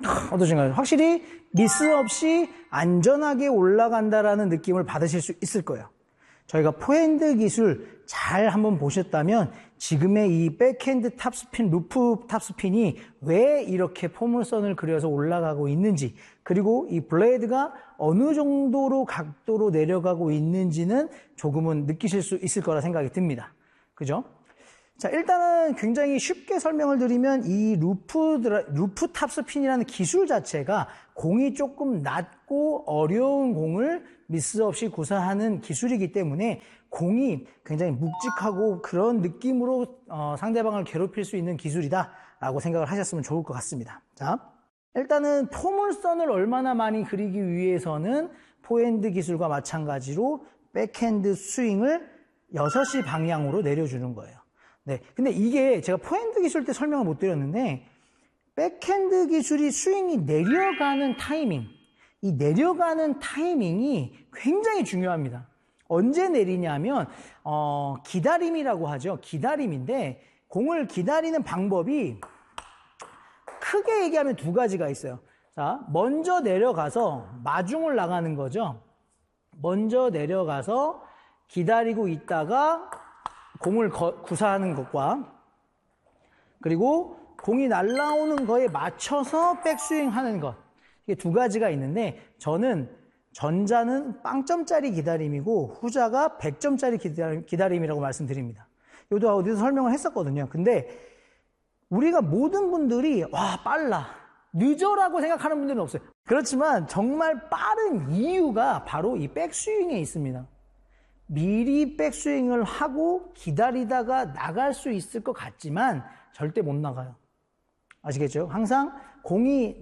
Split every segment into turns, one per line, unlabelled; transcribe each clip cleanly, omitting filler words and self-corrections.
어떠신가요? 확실히 미스 없이 안전하게 올라간다라는 느낌을 받으실 수 있을 거예요. 저희가 포핸드 기술 잘 한번 보셨다면 지금의 이 백핸드 탑스핀, 루프 탑스핀이 왜 이렇게 포물선을 그려서 올라가고 있는지, 그리고 이 블레이드가 어느 정도로 각도로 내려가고 있는지는 조금은 느끼실 수 있을 거라 생각이 듭니다. 그죠? 자, 일단은 굉장히 쉽게 설명을 드리면 이 루프 탑스핀이라는 기술 자체가 공이 조금 낮고 어려운 공을 미스 없이 구사하는 기술이기 때문에 공이 굉장히 묵직하고 그런 느낌으로 상대방을 괴롭힐 수 있는 기술이다라고 생각을 하셨으면 좋을 것 같습니다. 자, 일단은 포물선을 얼마나 많이 그리기 위해서는 포핸드 기술과 마찬가지로 백핸드 스윙을 6시 방향으로 내려주는 거예요. 네, 근데 이게 제가 포핸드 기술 때 설명을 못 드렸는데 백핸드 기술이 스윙이 내려가는 타이밍, 이 내려가는 타이밍이 굉장히 중요합니다. 언제 내리냐면 기다림이라고 하죠. 기다림인데 공을 기다리는 방법이 크게 얘기하면 두 가지가 있어요. 자, 먼저 내려가서 마중을 나가는 거죠. 먼저 내려가서 기다리고 있다가 공을 구사하는 것과, 그리고 공이 날아오는 거에 맞춰서 백스윙 하는 것, 이게 두 가지가 있는데 저는 전자는 0점짜리 기다림이고 후자가 100점짜리 기다림이라고 말씀드립니다. 이것도 어디서 설명을 했었거든요. 근데 우리가 모든 분들이 와 빨라, 늦어라고 생각하는 분들은 없어요. 그렇지만 정말 빠른 이유가 바로 이 백스윙에 있습니다. 미리 백스윙을 하고 기다리다가 나갈 수 있을 것 같지만 절대 못 나가요. 아시겠죠? 항상 공이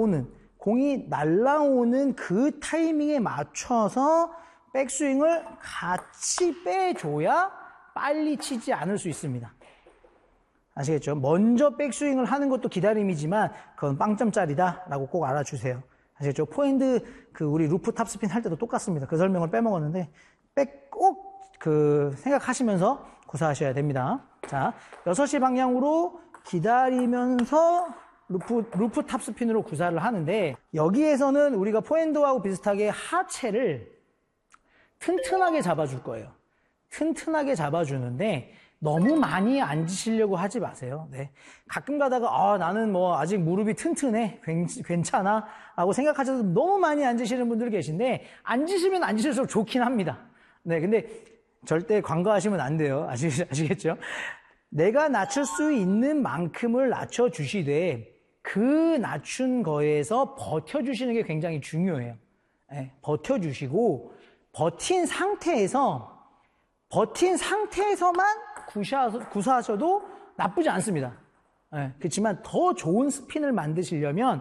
날아오는 그 타이밍에 맞춰서 백스윙을 같이 빼줘야 빨리 치지 않을 수 있습니다. 아시겠죠? 먼저 백스윙을 하는 것도 기다림이지만 그건 0점짜리다라고 꼭 알아주세요. 아시겠죠? 포핸드 우리 루프 탑스핀 할 때도 똑같습니다. 그 설명을 빼먹었는데 꼭 생각하시면서 구사하셔야 됩니다. 자, 6시 방향으로 기다리면서 루프 탑스핀으로 구사를 하는데 여기에서는 우리가 포핸드하고 비슷하게 하체를 튼튼하게 잡아줄 거예요. 튼튼하게 잡아주는데 너무 많이 앉으시려고 하지 마세요. 네. 가끔 가다가 나는 아직 무릎이 튼튼해, 괜찮아 라고 생각하셔서 너무 많이 앉으시는 분들 계신데 앉으시면 앉으실수록 좋긴 합니다. 네, 근데 절대 관과하시면 안 돼요. 아시겠죠? 내가 낮출 수 있는 만큼을 낮춰주시되 그 낮춘 거에서 버텨주시는 게 굉장히 중요해요. 네, 버텨주시고 버틴 상태에서만 구사하셔도 나쁘지 않습니다. 네, 그렇지만 더 좋은 스핀을 만드시려면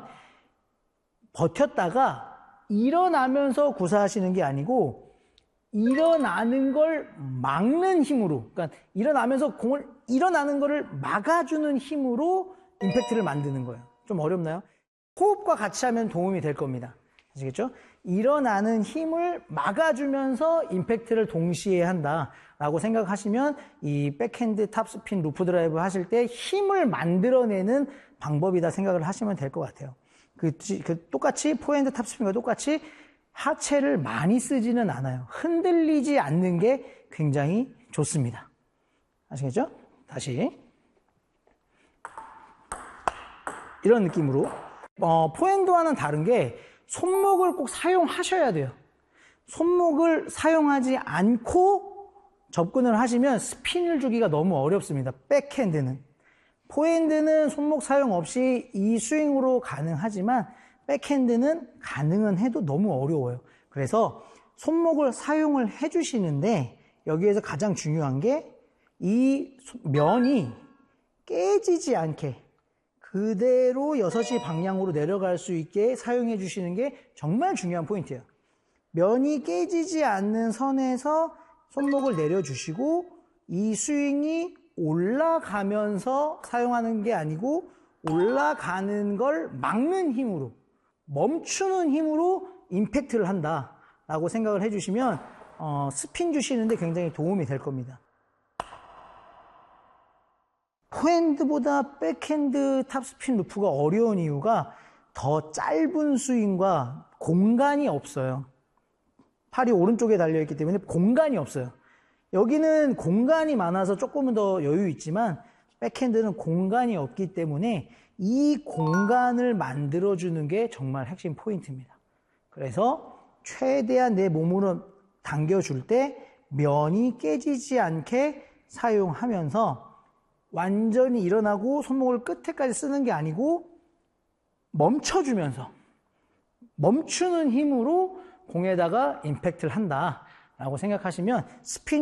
버텼다가 일어나면서 구사하시는 게 아니고 일어나는 걸 막는 힘으로, 그러니까 일어나는 거를 막아주는 힘으로 임팩트를 만드는 거예요. 좀 어렵나요? 호흡과 같이 하면 도움이 될 겁니다. 아시겠죠? 일어나는 힘을 막아주면서 임팩트를 동시에 한다라고 생각하시면 이 백핸드 탑스핀 루프 드라이브 하실 때 힘을 만들어내는 방법이다 생각을 하시면 될 것 같아요. 똑같이 포핸드 탑스핀과 똑같이 하체를 많이 쓰지는 않아요. 흔들리지 않는 게 굉장히 좋습니다. 아시겠죠? 다시 이런 느낌으로 포핸드와는 다른 게 손목을 꼭 사용하셔야 돼요. 손목을 사용하지 않고 접근을 하시면 스핀을 주기가 너무 어렵습니다. 백핸드는. 포핸드는 손목 사용 없이 이 스윙으로 가능하지만 백핸드는 가능은 해도 너무 어려워요. 그래서 손목을 사용을 해주시는데 여기에서 가장 중요한 게 이 면이 깨지지 않게 그대로 6시 방향으로 내려갈 수 있게 사용해 주시는 게 정말 중요한 포인트예요. 면이 깨지지 않는 선에서 손목을 내려주시고 이 스윙이 올라가면서 사용하는 게 아니고 올라가는 걸 막는 힘으로, 멈추는 힘으로 임팩트를 한다라고 생각을 해주시면 스핀 주시는데 굉장히 도움이 될 겁니다. 포핸드보다 백핸드 탑스핀 루프가 어려운 이유가 더 짧은 스윙과 공간이 없어요. 팔이 오른쪽에 달려있기 때문에 공간이 없어요. 여기는 공간이 많아서 조금은 더 여유 있지만 백핸드는 공간이 없기 때문에 이 공간을 만들어주는 게 정말 핵심 포인트입니다. 그래서 최대한 내 몸으로 당겨줄 때 면이 깨지지 않게 사용하면서 완전히 일어나고 손목을 끝에까지 쓰는 게 아니고 멈춰주면서 멈추는 힘으로 공에다가 임팩트를 한다라고 생각하시면 스핀